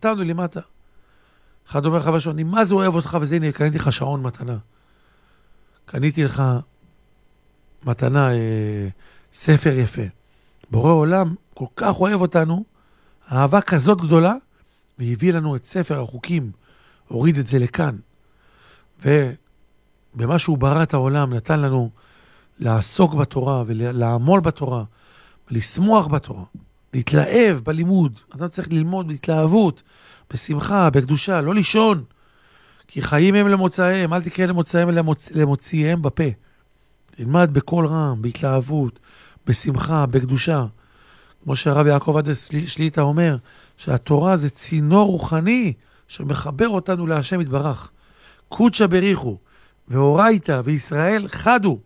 אותנו למטה. אחד אומר לך בשעון, מה זה אוהב אותך? וזה, הנה, קניתי לך שעון מתנה. קניתי לך מתנה, ספר יפה. בורא עולם כל כך אוהב אותנו, אהבה כזאת גדולה, והביא לנו את ספר החוקים, הוריד את זה לכאן. ובמה שהוא ברא את העולם, נתן לנו לעסוק בתורה, ולעמול בתורה, ולשמוח בתורה, להתלהב בלימוד. אתה צריך ללמוד בהתלהבות, בשמחה, בקדושה, לא לישון. כי חיים הם למוצאיהם, אל תקרא למוצאיהם אלא למוציאיהם בפה. תלמד בכל רם, בהתלהבות, בשמחה, בקדושה. כמו שהרב יעקב עדס שליטה אומר, שהתורה זה צינור רוחני שמחבר אותנו להשם יתברך. קודשא בריחו, ואורייתא וישראל חדו.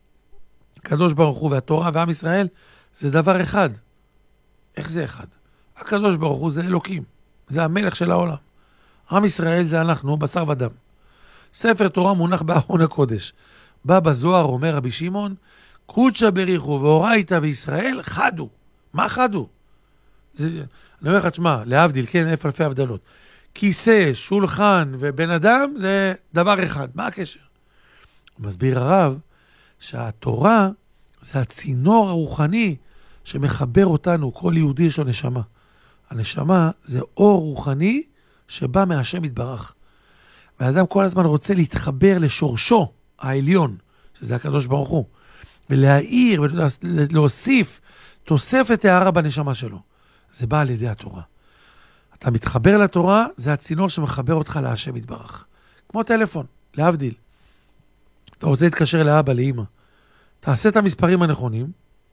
הקדוש ברוך הוא והתורה ועם ישראל זה דבר אחד. איך זה אחד? הקדוש ברוך הוא זה אלוקים. זה המלך של העולם. עם ישראל זה אנחנו, בשר ודם. ספר תורה מונח בארון הקודש. בא בזוהר, אומר רבי שמעון, קודשא בריחו ואורייתא וישראל חדו. מה חדו? אני אומר לך, תשמע, להבדיל, כן, איפה אלפי הבדלות. כיסא, שולחן ובן אדם זה דבר אחד. מה הקשר? מסביר הרב שהתורה זה הצינור הרוחני שמחבר אותנו. כל יהודי יש לו נשמה. הנשמה זה אור רוחני שבא מהשם יתברך. והאדם כל הזמן רוצה להתחבר לשורשו העליון, שזה הקדוש ברוך הוא, ולהאיר ולהוסיף תוספת הערה בנשמה שלו. זה בא על ידי התורה. אתה מתחבר לתורה, זה הצינור שמחבר אותך להשם יתברך. כמו טלפון, להבדיל. אתה רוצה להתקשר לאבא, לאמא. תעשה את המספרים הנכונים,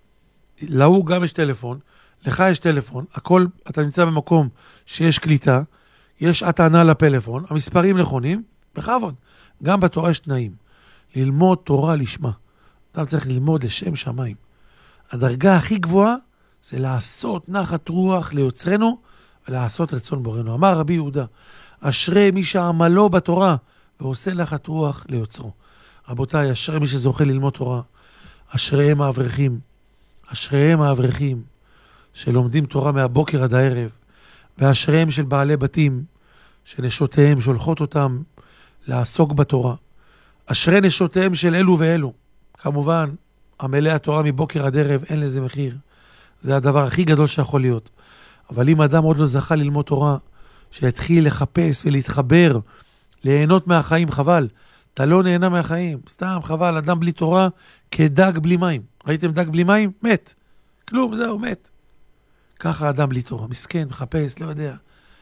להוא גם יש טלפון, לך יש טלפון, הכל, אתה נמצא במקום שיש קליטה, יש ענה לפלאפון, המספרים נכונים, בכבוד. גם בתורה יש תנאים. ללמוד תורה לשמה. אתה צריך ללמוד לשם שמיים. הדרגה הכי גבוהה זה לעשות נחת רוח ליוצרנו ולעשות רצון בורנו. אמר רבי יהודה, אשרי מי שעמלו בתורה ועושה נחת רוח ליוצרו. רבותיי, אשרי מי שזוכה ללמוד תורה. אשריהם האברכים. אשריהם האברכים שלומדים תורה מהבוקר עד הערב. ואשריהם של בעלי בתים שנשותיהם שולחות אותם לעסוק בתורה. אשרי נשותיהם של אלו ואלו. כמובן, עמלי התורה מבוקר עד ערב, אין לזה מחיר. זה הדבר הכי גדול שיכול להיות. אבל אם אדם עוד לא זכה ללמוד תורה, שיתחיל לחפש ולהתחבר, ליהנות מהחיים, חבל. אתה לא נהנה מהחיים, סתם חבל. אדם בלי תורה כדג בלי מים. ראיתם דג בלי מים? מת. כלום, זהו, מת. ככה אדם בלי תורה, מסכן, מחפש, לא יודע.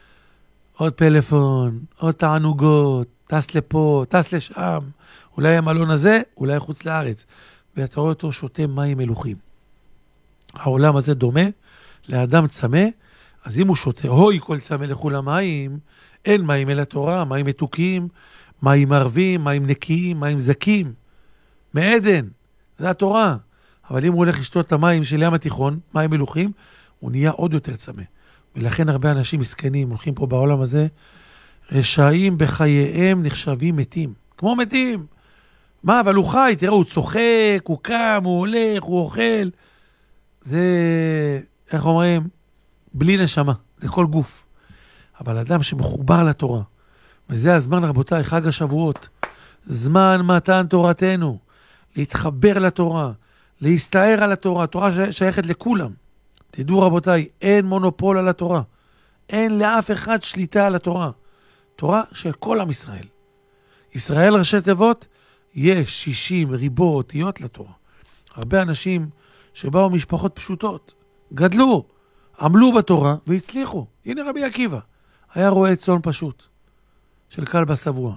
עוד פלאפון, עוד תענוגות, טס לפה, טס לשם. אולי המלון הזה, אולי חוץ לארץ. ואתה רואה אותו שותה מים מלוכים. העולם הזה דומה לאדם צמא, אז אם הוא שותה, הוי כל צמא לכול המים, אין מים אל התורה, מים מתוקים, מים ערבים, מים נקיים, מים זקים. מעדן, זה התורה. אבל אם הוא הולך לשתות את המים של ים התיכון, מים מלוכים, הוא נהיה עוד יותר צמא. ולכן הרבה אנשים מסכנים, הולכים פה בעולם הזה, רשעים בחייהם נחשבים מתים. כמו מתים. מה, אבל הוא חי, תראה, הוא צוחק, הוא קם, הוא הולך, הוא אוכל. זה, איך אומרים? בלי נשמה, זה כל גוף. אבל אדם שמחובר לתורה, וזה הזמן, רבותיי, חג השבועות, זמן מתן תורתנו, להתחבר לתורה, להסתער על התורה, התורה שייכת לכולם. תדעו רבותיי, אין מונופול על התורה. אין לאף אחד שליטה על התורה. תורה של כל עם ישראל. ישראל ראשי תיבות, יש 60 ריבו אותיות לתורה. הרבה אנשים שבאו משפחות פשוטות, גדלו, עמלו בתורה והצליחו. הנה רבי עקיבא, היה רועה צאן פשוט, של כלבא שבוע.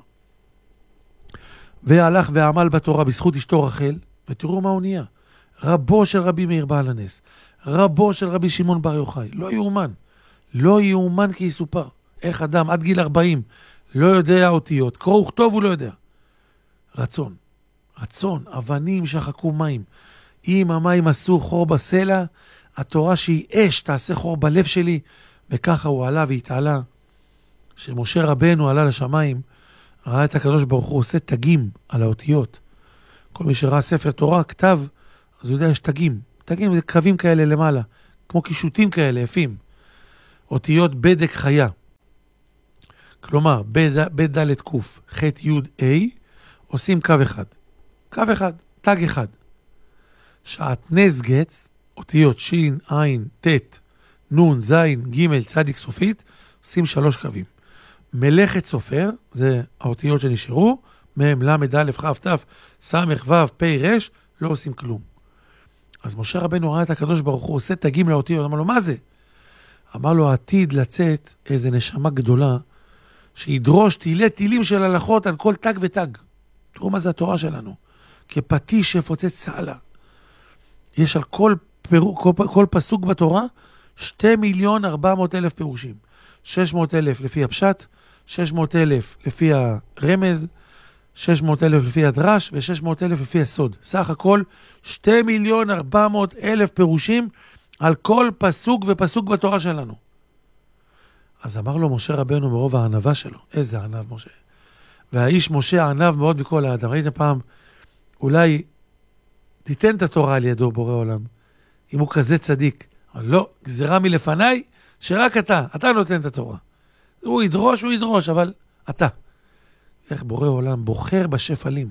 והלך ועמל בתורה בזכות אשתו רחל, ותראו מה הוא נהיה. רבו של רבי מאיר בעל הנס, רבו של רבי שמעון בר יוחאי. לא יאומן. לא יאומן כי יסופר. איך אדם עד גיל 40 לא יודע אותיות, קרוא וכתוב הוא לא יודע. רצון, רצון, אבנים שחקו מים. אם המים עשו חור בסלע, התורה שהיא אש תעשה חור בלב שלי, וככה הוא עלה והתעלה. שמשה רבנו עלה לשמיים, ראה את הקדוש ברוך הוא עושה תגים על האותיות. כל מי שראה ספר תורה, כתב, אז הוא יודע יש תגים. תגים זה קווים כאלה למעלה, כמו קישוטים כאלה, יפים. אותיות בדק חיה. כלומר, בית ד' קוף, ח' י' ה', עושים קו אחד. קו אחד, תג אחד. שעטנז גץ, אותיות שין, עין, תת, נון, זין, ג', צדיק סופית, עושים 3 קווים. מלאכת סופר, זה האותיות שנשארו, מהם למד א' כ' ת' סמך ו' פ' ר', לא עושים כלום. אז משה רבנו ראה את הקדוש ברוך הוא עושה תגים לאותיות, אמר לו, מה זה? אמר לו, עתיד לצאת איזה נשמה גדולה, שידרוש תילים של הלכות על כל תג ותג. תראו מה זה התורה שלנו. כפטיש שפוצץ סעלה. יש על כל פסוק בתורה 2,400,000 פירושים. 600,000 לפי הפשט, 600,000 לפי הרמז, 600,000 לפי הדרש ו600,000 לפי הסוד. סך הכל 2,400,000 פירושים על כל פסוק ופסוק בתורה שלנו. אז אמר לו משה רבנו מרוב הענבה שלו, איזה ענב משה. והאיש משה ענב מאוד מכל האדם. ראיתם פעם, אולי תיתן את התורה על ידו בורא עולם, אם הוא כזה צדיק. אבל לא, גזירה מלפניי, שרק אתה נותן את התורה. הוא ידרוש, אבל אתה. איך בורא עולם בוחר בשפלים.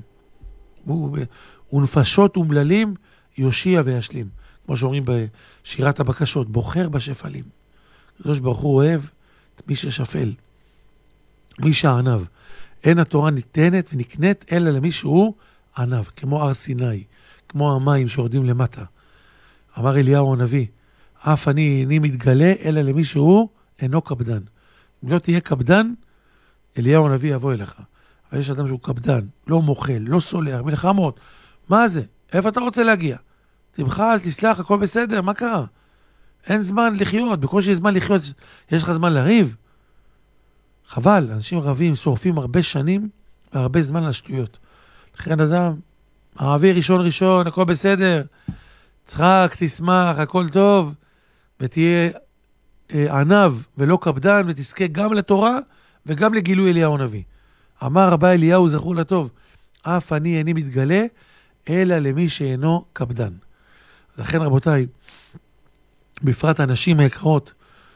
ונפשות ומללים יושיע וישלים. כמו שאומרים בשירת הבקשות, בוחר בשפלים. הקדוש ברוך הוא אוהב את מי ששפל, מי שענב. אין התורה ניתנת ונקנית אלא למי שהוא ענב, כמו הר סיני, כמו המים שיורדים למטה. אמר אליהו הנביא, אף אני איני מתגלה אלא למי שהוא אינו קפדן. אם לא תהיה קפדן, אליהו הנביא יבוא אליך. אבל יש אדם שהוא קפדן, לא מוכל, לא סולח, מלחמות. מה זה? איפה אתה רוצה להגיע? תמחל, תסלח, הכל בסדר, מה קרה? אין זמן לחיות, בקושי זמן לחיות, יש לך זמן לריב? חבל, אנשים רבים, שורפים הרבה שנים והרבה זמן לשטויות. לכן אדם, האוויר ראשון, הכל בסדר, צחק, תשמח, הכל טוב, ותהיה ענב ולא קפדן, ותזכה גם לתורה וגם לגילוי אליהו הנביא. אמר רבי אליהו זכור לטוב, אף אני איני מתגלה, אלא למי שאינו קפדן. לכן רבותיי, בפרט האנשים היקרות,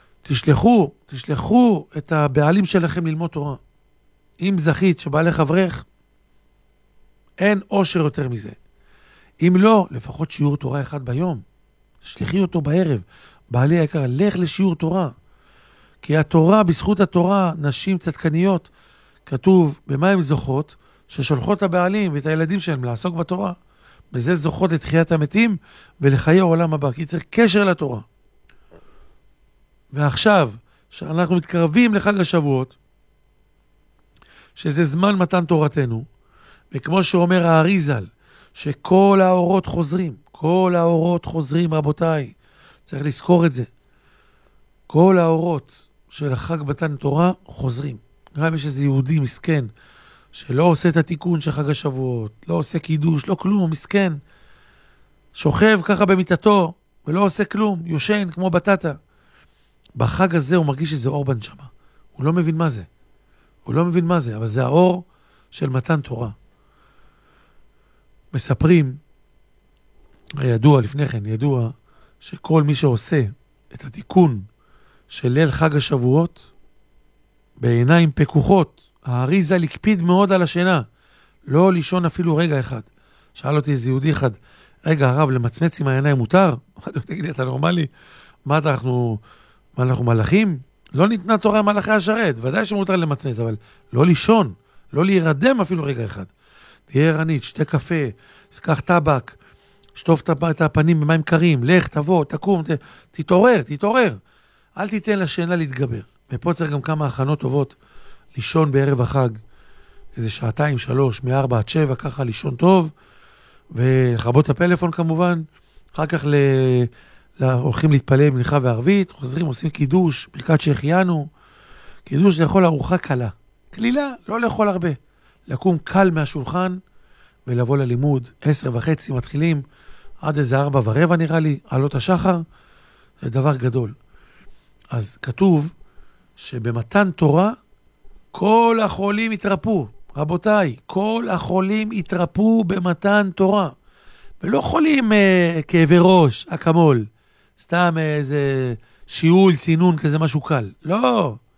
תשלחו את הבעלים שלכם ללמוד תורה. אם זכית שבעלך אברך, אין אושר יותר מזה. אם לא, לפחות שיעור תורה אחד ביום. תשלחי אותו בערב. בעלי היקר, לך לשיעור תורה. כי התורה, בזכות התורה, נשים צדקניות, כתוב במה הן זוכות, ששולחות הבעלים ואת הילדים שלהם לעסוק בתורה. בזה זוכות לתחיית המתים ולחיי העולם הבא, כי צריך קשר לתורה. ועכשיו, שאנחנו מתקרבים לחג השבועות, שזה זמן מתן תורתנו, וכמו שאומר האריזל, שכל האורות חוזרים, כל האורות חוזרים רבותיי, צריך לזכור את זה. כל האורות של החג מתן תורה חוזרים. גם יש איזה יהודי מסכן, שלא עושה את התיקון של חג השבועות, לא עושה קידוש, לא כלום, מסכן. שוכב ככה במיטתו, ולא עושה כלום, יושן כמו בטטה. בחג הזה הוא מרגיש שזה אור בנשמה. הוא לא מבין מה זה. אבל זה האור של מתן תורה. מספרים, ידוע שכל מי שעושה את התיקון של ליל חג השבועות, בעיניים פקוחות, האריזל הקפיד מאוד על השינה, לא לישון אפילו רגע אחד. שאל אותי איזה יהודי אחד, רגע הרב, למצמץ עם העיניים מותר? תגיד לי, אתה נורמלי? מה אנחנו מלאכים? לא ניתנה תורה למלאכי השרת, ודאי שמותר למצמץ, אבל לא לישון, לא להירדם אפילו רגע אחד. תהיה ערנית, שתה קפה, קח טבק, שטוף את הפנים במים קרים, לך, תבוא, תקום, תתעורר. אל תיתן לשינה להתגבר. ופה צריך גם כמה הכנות טובות, לישון בערב החג, איזה 2-3, מ-4 עד 7, ככה לישון טוב, ולכבות את הפלאפון כמובן, אחר כך הולכים להתפלל מנחה וערבית, חוזרים, עושים קידוש, ברכת שהחיינו, קידוש לאכול ארוחה קלה, כלילה, לא לאכול הרבה, לקום קל מהשולחן, ולבוא ללימוד, 10:30 מתחילים, עד איזה 4:15 נראה לי, עלות השחר, זה דבר גדול. אז כתוב שבמתן תורה, כל החולים יתרפו, רבותיי, כל החולים יתרפו במתן תורה, ולא חולים כאבי ראש, אקמול, סתם איזה שיעול, צינון, כזה משהו קל, לא,